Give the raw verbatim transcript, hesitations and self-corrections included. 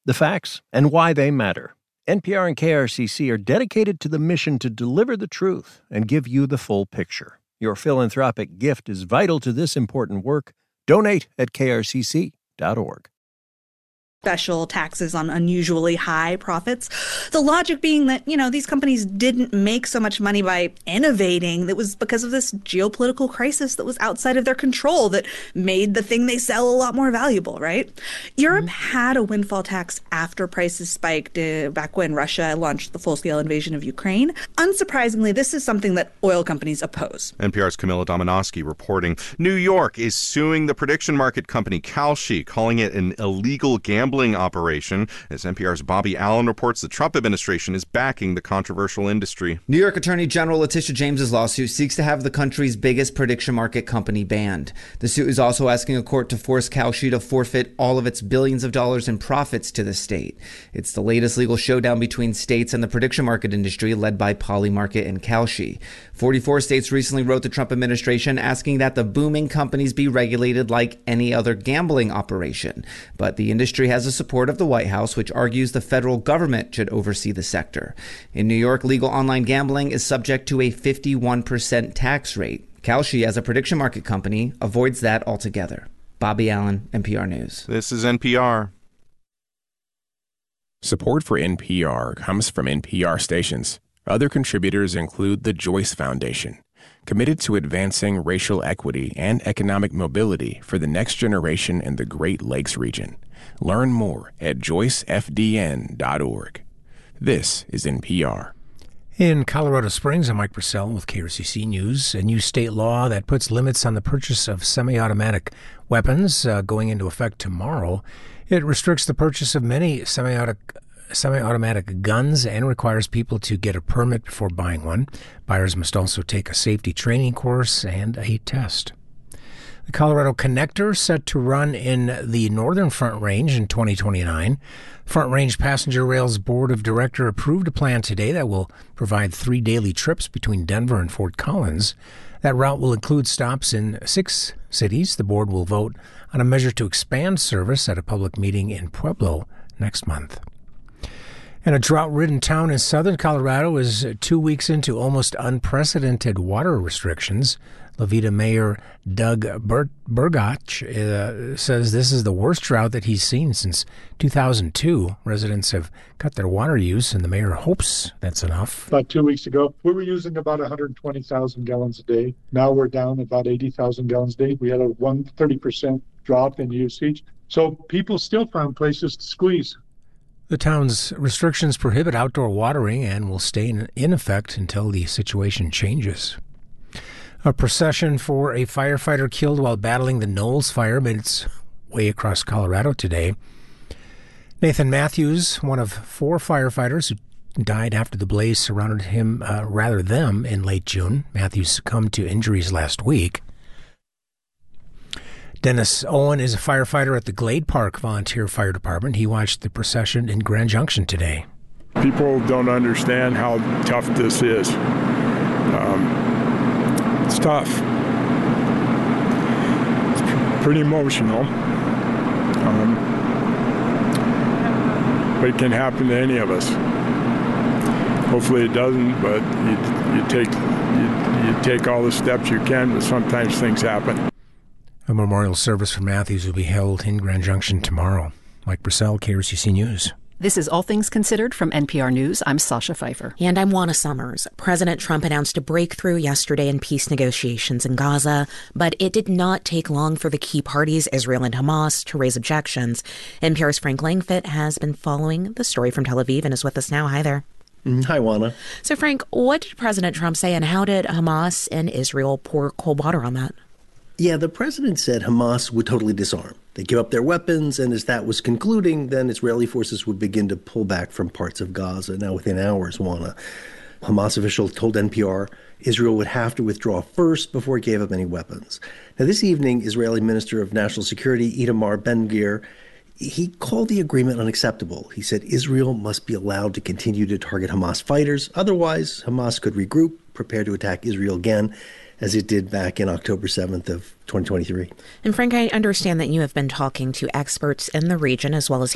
the facts, and why they matter. N P R and K R C C are dedicated to the mission to deliver the truth and give you the full picture. Your philanthropic gift is vital to this important work. Donate at k r c c dot org. Special taxes on unusually high profits. The logic being that, you know, these companies didn't make so much money by innovating. That was because of this geopolitical crisis that was outside of their control that made the thing they sell a lot more valuable, right? Europe mm-hmm. had a windfall tax after prices spiked uh, back when Russia launched the full-scale invasion of Ukraine. Unsurprisingly, this is something that oil companies oppose. N P R's Camilla Domonoske reporting. New York is suing the prediction market company Kalshi, calling it an illegal gambling operation. As N P R's Bobby Allen reports, the Trump administration is backing the controversial industry. New York Attorney General Letitia James's lawsuit seeks to have the country's biggest prediction market company banned. The suit is also asking a court to force Kalshi to forfeit all of its billions of dollars in profits to the state. It's the latest legal showdown between states and the prediction market industry led by Polymarket and Kalshi. forty-four states recently wrote the Trump administration asking that the booming companies be regulated like any other gambling operation. But the industry has the support of the White House, which argues the federal government should oversee the sector. In New York, legal online gambling is subject to a fifty-one percent tax rate. Kalshi, as a prediction market company, avoids that altogether. Bobby Allen, N P R News. This is N P R. Support for N P R comes from N P R stations. Other contributors include the Joyce Foundation, committed to advancing racial equity and economic mobility for the next generation in the Great Lakes region. Learn more at joyce f d n dot org. This is N P R. In Colorado Springs, I'm Mike Purcell with K R C C News. A new state law that puts limits on the purchase of semi-automatic weapons uh, going into effect tomorrow. It restricts the purchase of many semi-automatic semi-automatic guns and requires people to get a permit before buying one. Buyers must also take a safety training course and a test. The Colorado Connector set to run in the Northern Front Range in twenty twenty-nine. Front Range Passenger Rail's Board of Directors approved a plan today that will provide three daily trips between Denver and Fort Collins. That route will include stops in six cities. The board will vote on a measure to expand service at a public meeting in Pueblo next month. And a drought-ridden town in southern Colorado is two weeks into almost unprecedented water restrictions. La Veta Mayor Doug Ber- Burgach uh, says this is the worst drought that he's seen since two thousand two. Residents have cut their water use, and the mayor hopes that's enough. About two weeks ago, we were using about one hundred twenty thousand gallons a day. Now we're down about eighty thousand gallons a day. We had a one hundred thirty percent drop in usage. So people still found places to squeeze. The town's restrictions prohibit outdoor watering and will stay in, in effect until the situation changes. A procession for a firefighter killed while battling the Knowles fire made its way across Colorado today. Nathan Matthews, one of four firefighters who died after the blaze surrounded him, uh, rather them, in late June. Matthews succumbed to injuries last week. Dennis Owen is a firefighter at the Glade Park Volunteer Fire Department. He watched the procession in Grand Junction today. People don't understand how tough this is. Um, it's tough. It's pretty emotional. Um, but it can happen to any of us. Hopefully it doesn't, but you, you take you, you take all the steps you can, but sometimes things happen. A memorial service for Matthews will be held in Grand Junction tomorrow. Mike Purcell, K R C C News. This is All Things Considered from N P R News. I'm Sasha Pfeiffer. And I'm Juana Summers. President Trump announced a breakthrough yesterday in peace negotiations in Gaza, but it did not take long for the key parties, Israel and Hamas, to raise objections. N P R's Frank Langfitt has been following the story from Tel Aviv and is with us now. Hi there. Hi, Juana. So, Frank, what did President Trump say, and how did Hamas and Israel pour cold water on that? Yeah, the president said Hamas would totally disarm. They give up their weapons, and as that was concluding, then Israeli forces would begin to pull back from parts of Gaza. Now, within hours, Juana, Hamas official told N P R Israel would have to withdraw first before it gave up any weapons. Now, this evening, Israeli Minister of National Security Itamar Ben-Gvir, he called the agreement unacceptable. He said Israel must be allowed to continue to target Hamas fighters. Otherwise, Hamas could regroup, prepare to attack Israel again, as it did back in October seventh of twenty twenty-three. And Frank, I understand that you have been talking to experts in the region as well as